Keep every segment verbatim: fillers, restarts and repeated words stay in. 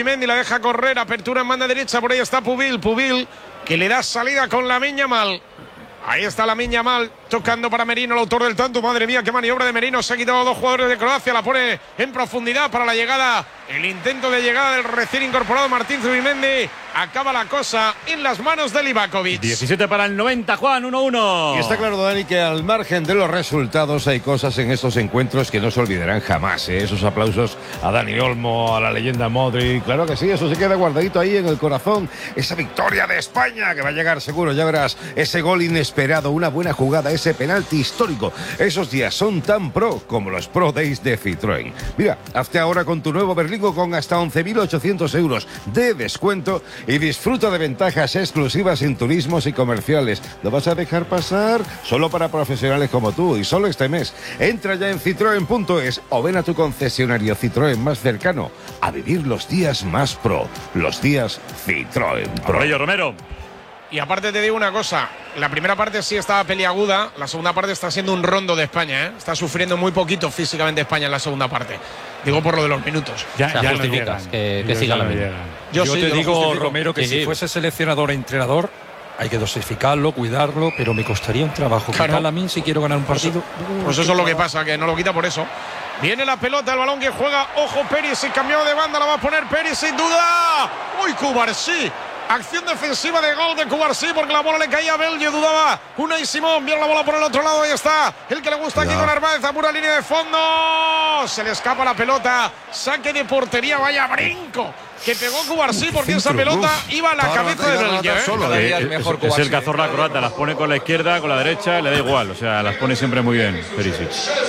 Zubimendi, la deja correr, apertura en banda derecha, por ahí está Pubil, Pubil, que le da salida con Lamine Yamal. Ahí está Lamine Yamal, tocando para Merino, el autor del tanto. Madre mía, qué maniobra de Merino. Se ha quitado a dos jugadores de Croacia, la pone en profundidad para la llegada. El intento de llegada del recién incorporado Martín Zubimendi. Acaba la cosa en las manos de Livakovic. diecisiete para el noventa, Juan, uno uno. Y está claro, Dani, que al margen de los resultados hay cosas en estos encuentros que no se olvidarán jamás, ¿eh? Esos aplausos a Dani Olmo, a la leyenda Modric. Claro que sí, eso se queda guardadito ahí en el corazón. Esa victoria de España que va a llegar seguro, ya verás. Ese gol inesperado, una buena jugada, ese penalti histórico. Esos días son tan pro como los Pro Days de Citroën. Mira, hazte ahora con tu nuevo Berlingo con hasta once mil ochocientos euros de descuento y disfruta de ventajas exclusivas en turismos y comerciales. ¿Lo vas a dejar pasar? Solo para profesionales como tú y solo este mes. Entra ya en citroen punto es o ven a tu concesionario Citroën más cercano a vivir los días más pro. Los días Citroën Pro. Rollo Romero. Y aparte te digo una cosa, la primera parte sí estaba peliaguda, la segunda parte está siendo un rondo de España, ¿eh? Está sufriendo muy poquito físicamente España en la segunda parte. Digo por lo de los minutos. Ya, o sea, ya justificas no que, que siga la misma. Yo, Yo yo sí, te lo digo, justifico. Romero, que Sí, si sí. fuese seleccionador e entrenador, hay que dosificarlo, cuidarlo, pero me costaría un trabajo. Claro. Quitarle a mí si quiero ganar un partido. Pues eso es lo que pasa, que no lo quita por eso. Viene la pelota, el balón que juega, ojo Perisic, cambiado de banda, la va a poner Perisic, sin duda. Uy, Cubarsí. Acción defensiva de gol de Cubarsí porque la bola le caía a Belge, dudaba Unai Simón, vio la bola por el otro lado, ahí está el que le gusta aquí con Narváez, a pura línea de fondo, se le escapa la pelota, saque de portería, vaya brinco que pegó Cubarsí porque esa pelota iba a la cabeza de Belge, ¿eh? Cada día es Eh, mejor es, es el Cubarsí. cazorla croata, las pone con la izquierda, con la derecha, le da igual, o sea, las pone siempre muy bien, Perisic.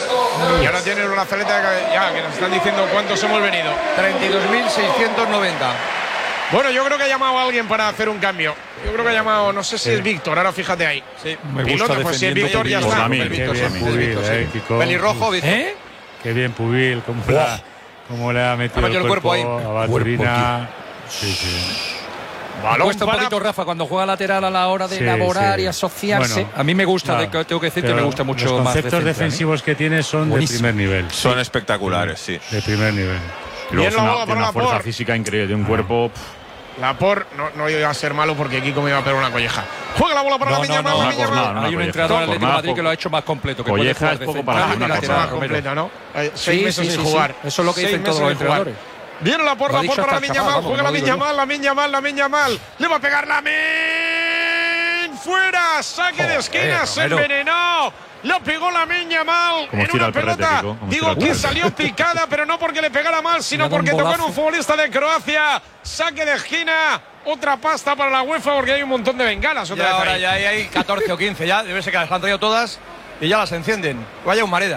Y ahora tiene una brazaleta de- ya que nos están diciendo cuántos hemos venido. treinta y dos mil seiscientos noventa. Bueno, yo creo que ha llamado a alguien para hacer un cambio. Yo creo que ha llamado, no sé si es Víctor, ahora fíjate ahí. Sí. Me Pilota, gusta pues si es defendiendo Víctor ya Pubil. está. Por la mí. El Qué Víctor, bien, sí, Pubil, el Víctor, eh, sí. Kiko. Pelirrojo, Víctor. ¿Eh? Qué bien Pubil, cómo, la, cómo le ha metido Tamaño el el cuerpo, cuerpo ahí. a Baturina. Sí, sí. Balón Cuesta un para- poquito, Rafa, cuando juega lateral a la hora de Sí, elaborar sí. y asociarse. Bueno, a mí me gusta, claro, de- tengo que decirte, pero me gusta mucho los más. conceptos de central, ¿eh? defensivos que tiene son Buenísimo. de primer nivel. Son espectaculares, sí. De primer nivel. Y Bien luego es la una, bola tiene para una fuerza Laporte. física increíble, de un cuerpo. pff, Lapor, no, no iba a ser malo porque Kiko me iba a pegar una colleja. Juega la bola para No, la no, Miña no, Mal, una la Miña jornada, Mal. no. Hay un colleja. entrenador del Por Atlético de nada, Madrid que lo ha hecho más completo. Que puede colleja jugar es de poco central para y una de La jornada, semana lateral, Romero. completa, ¿no? Eh, seis Sí, meses sí, sin sí, jugar. sí. Eso es lo que Seis dicen todos meses los sin jugar. entrenadores. Viene la por Lo ha la dicho por para la hasta el Miña chaval, Mal. vamos, Juega no la lo digo Miña yo. Mal, la Miña Mal, la Miña Mal. Le va a pegar la Min. Fuera. Saque de Joder, esquina. Se Romero. envenenó. La pegó la Miña Mal Como en tira una el perrete, pelota. Kiko, como Digo tira el que perrete. salió picada, pero no porque le pegara mal, sino Le ha dado un porque tocó en bolazo. un futbolista de Croacia. Saque de esquina. Otra pasta para la UEFA porque hay un montón de bengalas. Otra Ya vez ahora ahí. ya hay, hay catorce o quince, ya debe ser que las han traído todas y ya las encienden. Vaya humareda.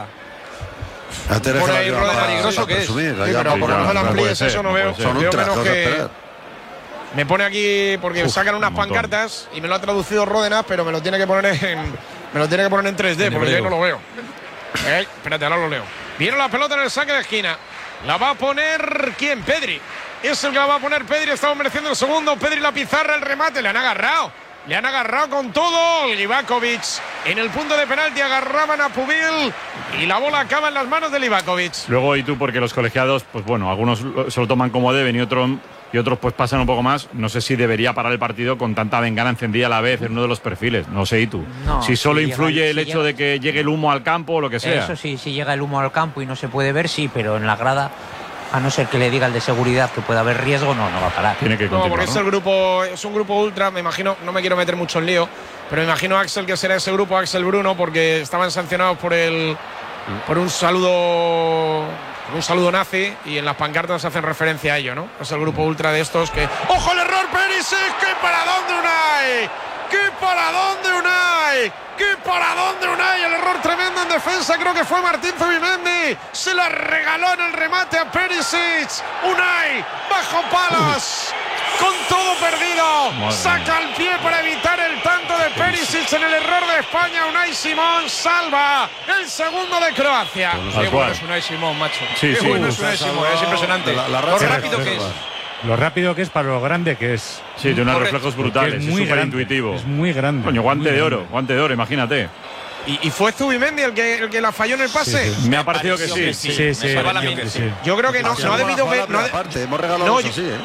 Por ahí Rodri peligroso que es. Sí, pero Sí, por lo no, menos no las puede amplíes, ser, eso no no veo. puede ser. Veo menos que. que… Me pone aquí porque Uf, sacan unas un montón. pancartas y me lo ha traducido Ródenas, pero me lo tiene que poner en me lo tiene que poner en tres D En porque yo hebreo. no lo veo. Eh, espérate, ahora lo leo. Viene la pelota en el saque de esquina. La va a poner ¿quién? Pedri. Es el que la va a poner Pedri, estamos mereciendo el segundo. Pedri la pizarra, el remate, le han agarrado. Le han agarrado con todo. Livakovic en el punto de penalti agarraban a Pubil y la bola acaba en las manos de Livakovic. Luego, y tú, porque los colegiados, pues bueno, algunos lo- se lo toman como deben y otros, y otros pues pasan un poco más. No sé si debería parar el partido con tanta bengala encendida a la vez en uno de los perfiles. No sé, ¿y tú? No, si solo si llega- influye el si hecho llega- de que llegue el humo al campo o lo que sea. Eso sí, si llega el humo al campo y no se puede ver, sí, pero en la grada, a no ser que le diga el de seguridad que puede haber riesgo, no, no va a parar. Tiene que No, continuar. porque ¿no? es el grupo, es un grupo ultra, me imagino, no me quiero meter mucho en lío, pero me imagino Axel que será ese grupo, Axel Bruno, porque estaban sancionados por el por un saludo por un saludo nazi y en las pancartas hacen referencia a ello, ¿no? Es el grupo ultra de estos que. ¡Ojo el error, Perisic! ¡Qué para dónde Unai! ¡Qué para dónde Unai! ¡Qué para dónde Unai! El error tremendo en defensa, creo que fue Martín Zubimendi. Se la regaló en el remate a Perisic. Unai, bajo palos. Con todo perdido, Madre saca el pie para evitar el tanto de Perisic en el error de España. Unai Simón salva el segundo de Croacia. Tal Qué cual. bueno es Unai Simón, macho. Sí, Qué sí. bueno es Se Unai ha Simón, salvado es impresionante. la- la Lo racha rápido de que es. Lo rápido que es para lo grande que es. Sí, tiene unos Correcto. reflejos brutales, Es es muy súper grande, intuitivo. es muy grande. Coño, guante muy de grande. oro, guante de oro, imagínate. Y, y fue Zubimendi el que, el que la falló en el pase. Me ha parecido que sí. Sí, sí, Me parece que sí. Yo creo que no, no ha debido ver. No ha de- Aparte, hemos regalado No, eso, yo- sí, ¿eh?